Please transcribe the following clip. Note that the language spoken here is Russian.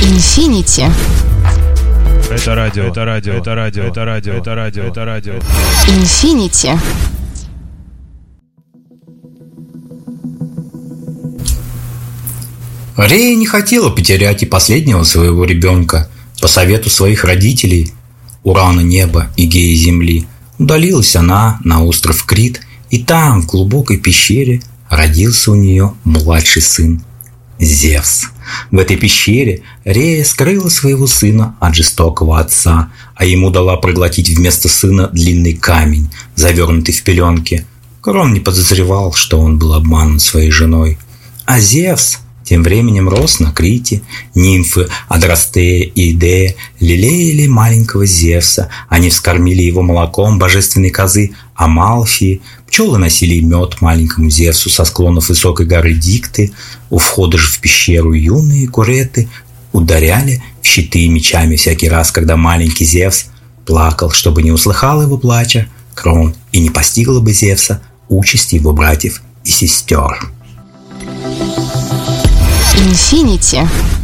Infinity. Это радио. Infinity. Рея не хотела потерять и последнего своего ребенка. По совету своих родителей, Урана неба и Геи земли, удалилась она на остров Крит, и там, в глубокой пещере, родился у нее младший сын Зевс. В этой пещере Рея скрыла своего сына от жестокого отца, а ему дала проглотить вместо сына длинный камень, завернутый в пеленки. Крон не подозревал, что он был обманут своей женой. А Зевс тем временем рос на Крите. Нимфы Адрастея и Идея лелеяли маленького Зевса. Они вскормили его молоком божественной козы Амалфии. Пчелы носили мед маленькому Зевсу со склонов высокой горы Дикты. У входа же в пещеру юные куреты ударяли в щиты мечами всякий раз, когда маленький Зевс плакал, чтобы не услыхал его плача Крон и не постигла бы Зевса участь его братьев и сестер. Infinity.